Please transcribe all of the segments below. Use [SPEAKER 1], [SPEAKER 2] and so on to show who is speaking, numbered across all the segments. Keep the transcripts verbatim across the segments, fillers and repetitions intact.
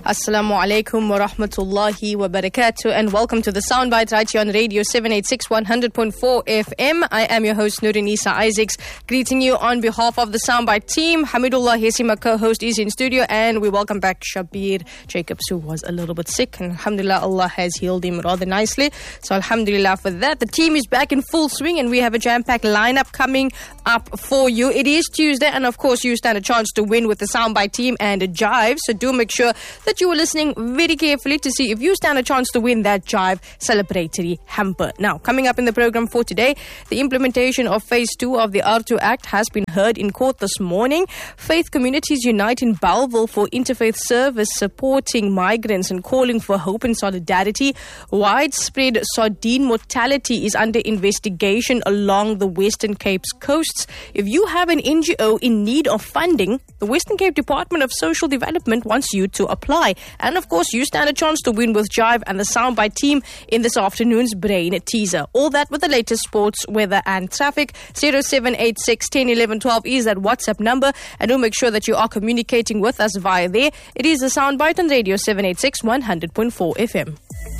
[SPEAKER 1] Assalamu alaikum wa rahmatullahi wa barakatuh, and welcome to the Soundbite right here on Radio seven eighty-six one hundred point four F M. I am your host Nurinisa Isaacs, greeting you on behalf of the Soundbite team. Hamidullah Hesi, my co-host, is in studio, and we welcome back Shabir Jacobs, who was a little bit sick, and alhamdulillah, Allah has healed him rather nicely. So alhamdulillah for that. The team is back in full swing, and we have a jam-packed lineup coming up for you. It is Tuesday, and of course you stand a chance to win with the Soundbite team and a Jive, so do make sure that you are listening very carefully to see if you stand a chance to win that Jive celebratory hamper. Now, coming up in the program for today, the implementation of Phase two of the R two Act has been heard in court this morning. Faith communities unite in Bellville for interfaith service supporting migrants and calling for hope and solidarity. Widespread sardine mortality is under investigation along the Western Cape's coasts. If you have an N G O in need of funding, the Western Cape Department of Social Development wants you to apply. And of course, you stand a chance to win with Jive and the Soundbite team in this afternoon's Brain Teaser. All that with the latest sports, weather and traffic. zero seven eight six, one zero, one one, one two is that WhatsApp number. And do make sure that you are communicating with us via there. It is the Soundbite on Radio seven eighty-six one hundred point four F M.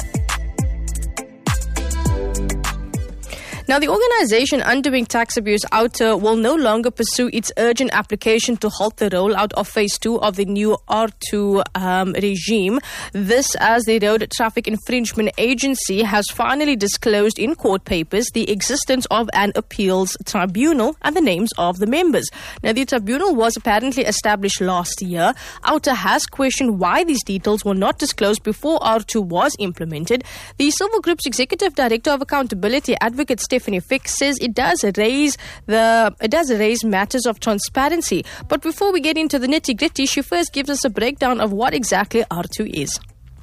[SPEAKER 1] Now, the organisation undoing tax abuse Outer will no longer pursue its urgent application to halt the rollout of Phase two of the new R two um, regime. This as the Road Traffic Infringement Agency has finally disclosed in court papers the existence of an appeals tribunal and the names of the members. Now, the tribunal was apparently established last year. Outer has questioned why these details were not disclosed before R two was implemented. The Civil Group's Executive Director of Accountability, Advocate Stephanie Fick, says it does raise the it does raise matters of transparency. But before we get into the nitty-gritty, she first gives us a breakdown of what exactly R two is.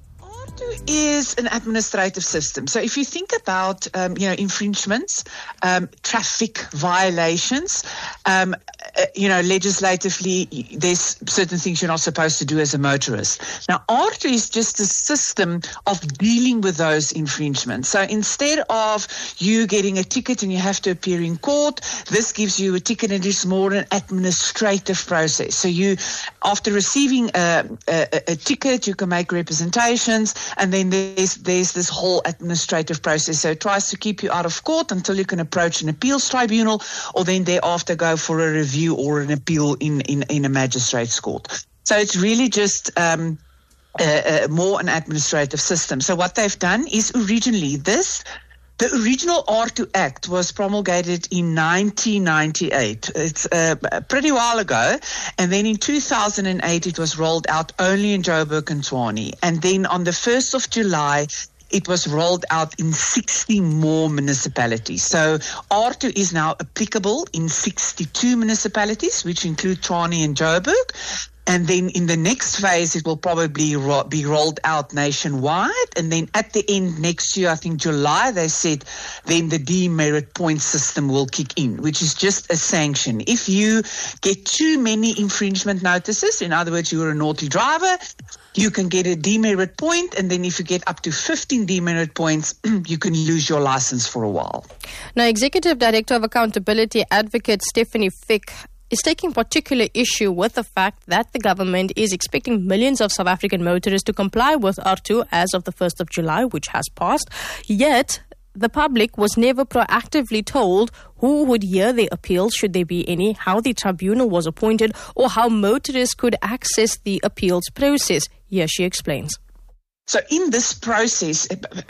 [SPEAKER 2] R two is an administrative system. So if you think about, um, you know, infringements, um, traffic violations, um, uh, you know, legislatively, there's certain things you're not supposed to do as a motorist. Now, R two is just a system of dealing with those infringements. So instead of you getting a ticket and you have to appear in court, this gives you a ticket and it's more an administrative process. So you, after receiving a, a, a ticket, you can make representations, and then there's there's this whole administrative process. So it tries to keep you out of court until you can approach an appeals tribunal, or then thereafter go for a review or an appeal in, in, in a magistrate's court. So it's really just um, uh, uh, more an administrative system. So what they've done is originally this The original R two Act was promulgated in nineteen ninety-eight. It's uh, a pretty while ago. And then in two thousand eight, it was rolled out only in Joburg and Tshwane. And then on the first of July, it was rolled out in sixty more municipalities. So R two is now applicable in sixty-two municipalities, which include Tshwane and Joburg. And then in the next phase, it will probably ro- be rolled out nationwide. And then at the end next year, I think July, they said, then the demerit point system will kick in, which is just a sanction. If you get too many infringement notices, in other words, you're a naughty driver, you can get a demerit point. And then if you get up to fifteen demerit points, you can lose your license for a while.
[SPEAKER 1] Now, Executive Director of Accountability, Advocate Stephanie Fick, is taking particular issue with the fact that the government is expecting millions of South African motorists to comply with R two as of the first of July, which has passed. Yet, the public was never proactively told who would hear their appeals, should there be any, how the tribunal was appointed, or how motorists could access the appeals process. Here she explains.
[SPEAKER 2] So in this process,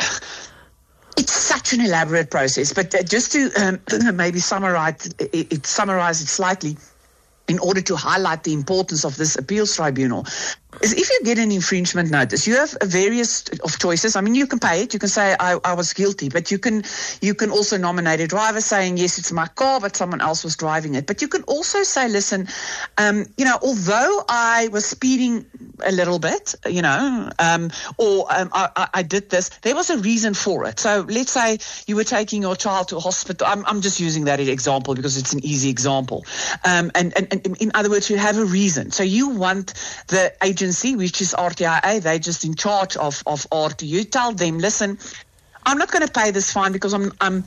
[SPEAKER 2] it's such an elaborate process, but just to um, maybe summarize it, it, summarize it slightly, in order to highlight the importance of this appeals tribunal, is if you get an infringement notice, you have a various of choices. I mean, you can pay it. You can say, I, I was guilty. But you can you can also nominate a driver saying, yes, it's my car, but someone else was driving it. But you can also say, listen, um, you know, although I was speeding a little bit, you know, um, or um, I, I did this, there was a reason for it. So let's say you were taking your child to a hospital. I'm, I'm just using that as an example because it's an easy example. Um, and, and, and in other words, you have a reason. So you want the agency, which is R T I A, they're just in charge of, of R T U. Tell them, listen, I'm not going to pay this fine because I'm I'm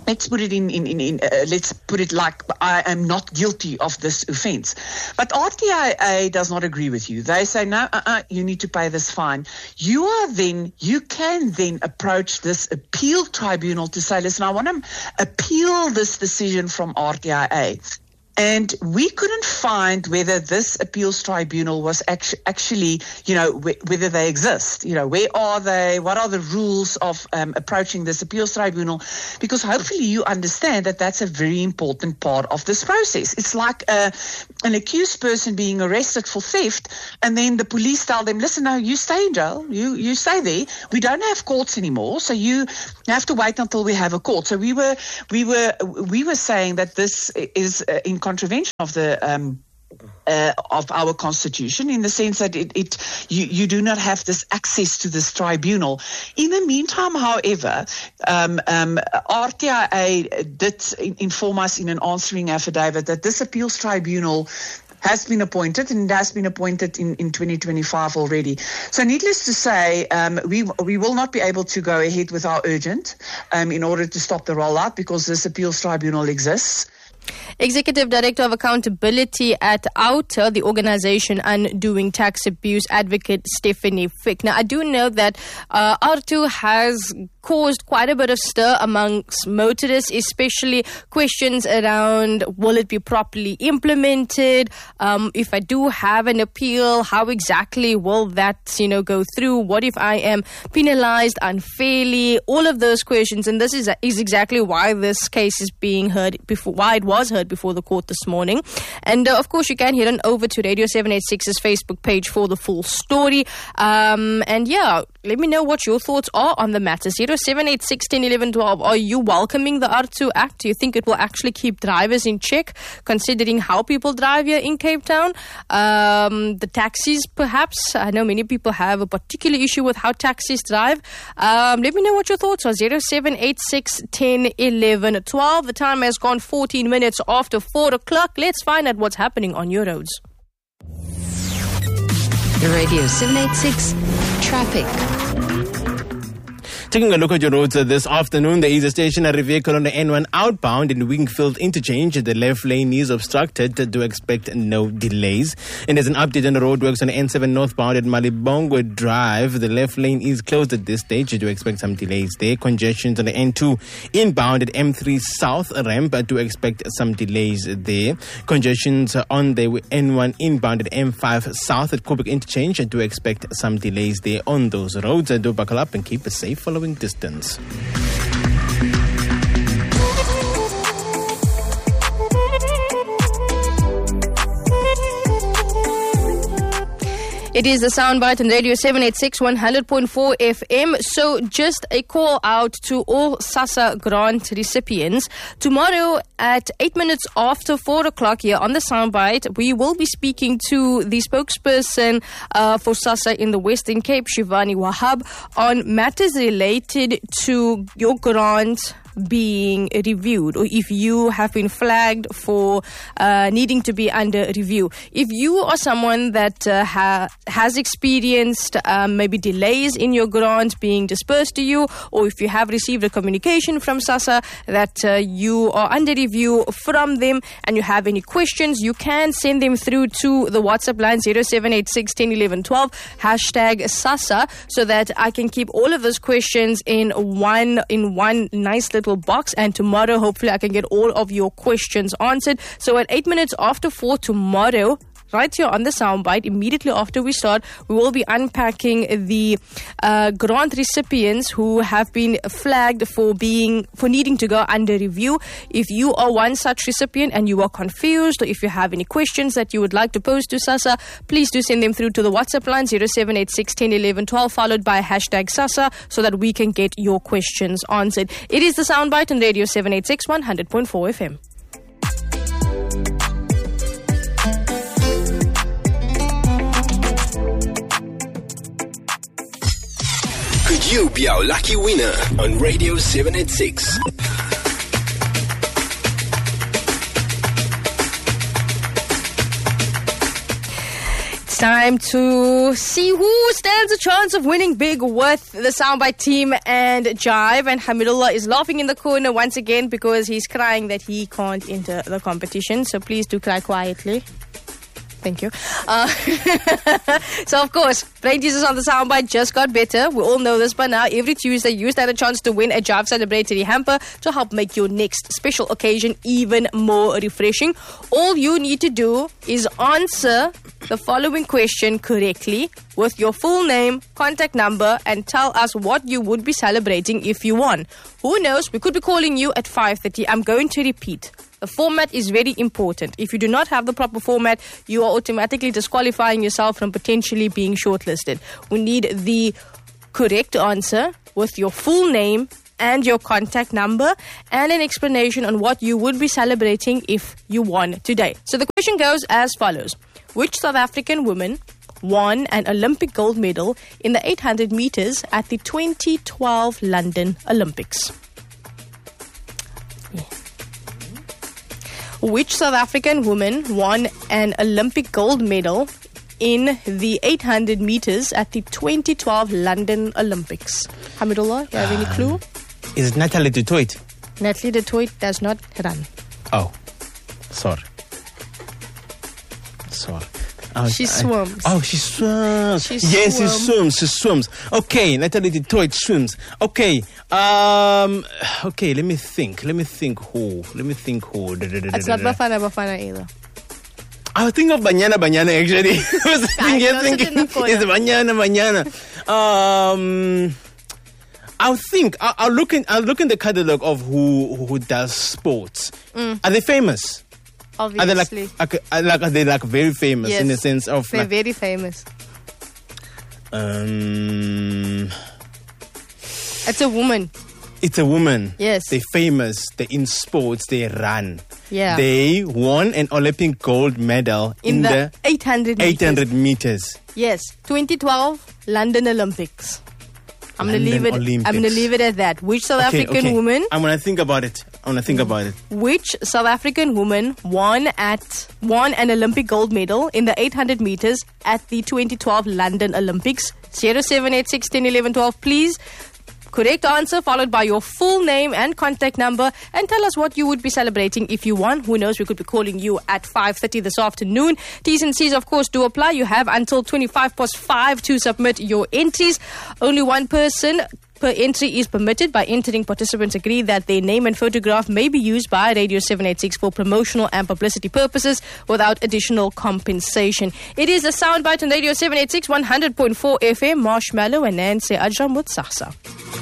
[SPEAKER 2] Let's put it in, in, in, in uh, let's put it like I am not guilty of this offence. But R T I A does not agree with you. They say, no, uh-uh, you need to pay this fine. You are then, you can then approach this appeal tribunal to say, listen, I want to appeal this decision from R T I A. And we couldn't find whether this appeals tribunal was actu- actually, you know, wh- whether they exist. You know, where are they? What are the rules of um, approaching this appeals tribunal? Because hopefully you understand that that's a very important part of this process. It's like a, an accused person being arrested for theft, and then the police tell them, listen, no, you stay in jail. You, you stay there. We don't have courts anymore, so you have to wait until we have a court. So we were, we were, we were saying that this is uh, in contravention of the um, uh, of our constitution, in the sense that it, it you, you do not have this access to this tribunal. In the meantime, however, um, um, R T I A did inform us in an answering affidavit that this appeals tribunal has been appointed, and it has been appointed in, in twenty twenty-five already. So needless to say, um, we we will not be able to go ahead with our urgent um, in order to stop the rollout, because this appeals tribunal exists.
[SPEAKER 1] Executive Director of Accountability at OUTA, the organization Undoing Tax Abuse, Advocate Stephanie Fick. Now, I do know that uh, R two has caused quite a bit of stir amongst motorists, especially questions around, will it be properly implemented? Um, if I do have an appeal, how exactly will that, you know, go through? What if I am penalized unfairly? All of those questions, and this is is exactly why this case is being heard before, why it was heard before the court this morning. And uh, of course, you can head on over to Radio seven eighty-six's Facebook page for the full story. Um, and yeah, let me know what your thoughts are on the matter. zero seven eight six, one zero one one two. Are you welcoming the R two Act? Do you think it will actually keep drivers in check, considering how people drive here in Cape Town? Um, the taxis, perhaps. I know many people have a particular issue with how taxis drive. Um, let me know what your thoughts are. zero seven eight six, one zero one one one two. The time has gone fourteen minutes after four o'clock. Let's find out what's happening on your roads.
[SPEAKER 3] Radio seven eighty-six Traffic.
[SPEAKER 4] Taking a look at your roads uh, this afternoon, there is a stationary vehicle on the N one outbound in Wingfield Interchange. The left lane is obstructed. Do expect no delays. And there's an update on the roadworks on the N seven northbound at Malibongwe Drive. The left lane is closed at this stage. Do expect some delays there. Congestions on the N two inbound at M three South ramp. Do expect some delays there. Congestions on the N one inbound at M five South at Kobe Interchange. Do expect some delays there on those roads. Do buckle up and keep a safe following distance.
[SPEAKER 1] It is the Soundbite on Radio seven eighty-six, one hundred point four F M. So just a call out to all SASSA grant recipients. Tomorrow at eight minutes after four o'clock here on the Soundbite, we will be speaking to the spokesperson uh, for SASSA in the Western Cape, Shivani Wahab, on matters related to your grant being reviewed, or if you have been flagged for uh, needing to be under review. If you are someone that uh, ha- has experienced um, maybe delays in your grant being dispersed to you, or if you have received a communication from SASSA that uh, you are under review from them and you have any questions, you can send them through to the WhatsApp line zero seven eight six, one zero one one two, hashtag SASSA, so that I can keep all of those questions in one in one nice little box, and tomorrow hopefully I can get all of your questions answered. So at eight minutes after four tomorrow, right here on the Soundbite, immediately after we start, we will be unpacking the uh, grant recipients who have been flagged for being for needing to go under review. If you are one such recipient and you are confused, or if you have any questions that you would like to pose to SASSA, please do send them through to the WhatsApp line zero seven eight six, one zero one one two, followed by hashtag SASSA, so that we can get your questions answered. It is the Soundbite on Radio seven eighty-six, one hundred point four F M.
[SPEAKER 5] Could you be our lucky winner on Radio seven eighty-six?
[SPEAKER 1] time to see who stands a chance of winning big with the Soundbite team and Jive. And Hamidullah is laughing in the corner once again because he's crying that he can't enter the competition. So please do cry quietly. Thank you. Uh, so, of course, Brain Teasers on the Soundbite just got better. We all know this by now. Every Tuesday, you stand a chance to win a Jive celebratory hamper to help make your next special occasion even more refreshing. All you need to do is answer the following question correctly with your full name, contact number, and tell us what you would be celebrating if you won. Who knows? We could be calling you at five thirty. I'm going to repeat. The format is very important. If you do not have the proper format, you are automatically disqualifying yourself from potentially being shortlisted. We need the correct answer with your full name and your contact number and an explanation on what you would be celebrating if you won today. So the question goes as follows. Which South African woman won an Olympic gold medal in the eight hundred meters at the twenty twelve London Olympics? Yeah. Which South African woman won an Olympic gold medal in the eight hundred meters at the twenty twelve London Olympics? Hamidullah, you have any clue?
[SPEAKER 4] Is it Natalie du Toit?
[SPEAKER 1] Natalie du Toit does not run.
[SPEAKER 4] Oh, sorry. Sorry. Oh,
[SPEAKER 1] She
[SPEAKER 4] I-
[SPEAKER 1] swims.
[SPEAKER 4] Oh, she swims.
[SPEAKER 1] She
[SPEAKER 4] yes, she
[SPEAKER 1] swim.
[SPEAKER 4] swims. She swims. Okay, Natalie du Toit swims. Okay. Um. Okay. Let me think. Let me think. Who? Let me think. Who? Da, da, da,
[SPEAKER 1] It's
[SPEAKER 4] da,
[SPEAKER 1] not
[SPEAKER 4] da.
[SPEAKER 1] Bafana Bafana either.
[SPEAKER 4] I was thinking of Banyana Banyana actually. I was thinking,
[SPEAKER 1] those are in the
[SPEAKER 4] thinking
[SPEAKER 1] corner.
[SPEAKER 4] it's Banyana Banyana. Um. I'll think. I'll, I'll look in. I'll look in the catalogue of who who does sports. Are they famous? Are they like,
[SPEAKER 1] Obviously.
[SPEAKER 4] like, are like are they like very famous
[SPEAKER 1] Yes.
[SPEAKER 4] in the sense of
[SPEAKER 1] They're
[SPEAKER 4] like,
[SPEAKER 1] very famous.
[SPEAKER 4] um
[SPEAKER 1] It's a woman.
[SPEAKER 4] it's a woman.
[SPEAKER 1] Yes.
[SPEAKER 4] They're famous, they're in sports, they run.
[SPEAKER 1] Yeah.
[SPEAKER 4] They won an Olympic gold medal in,
[SPEAKER 1] In, the,
[SPEAKER 4] the,
[SPEAKER 1] eight hundred meters.
[SPEAKER 4] eight hundred meters.
[SPEAKER 1] Yes, twenty twelve London Olympics. I'm gonna
[SPEAKER 4] London
[SPEAKER 1] leave it.
[SPEAKER 4] Olympics.
[SPEAKER 1] I'm gonna leave it at that. Which South
[SPEAKER 4] Okay,
[SPEAKER 1] African
[SPEAKER 4] okay.
[SPEAKER 1] woman?
[SPEAKER 4] I'm gonna think about it. I'm gonna think about it.
[SPEAKER 1] Which South African woman won at won an Olympic gold medal in the eight hundred meters at the twenty twelve London Olympics? zero seven eight six one zero one one one two, please. Correct answer followed by your full name and contact number, and tell us what you would be celebrating if you won. Who knows, we could be calling you at five thirty this afternoon. T's and C's, of course, do apply. You have until twenty-five past five to submit your entries. Only one person per entry is permitted. By entering, participants agree that their name and photograph may be used by Radio seven eighty-six for promotional and publicity purposes without additional compensation. It is a soundbite on Radio seven eighty-six one hundred point four F M. Marshmallow and Nancy Ajram with Sasa.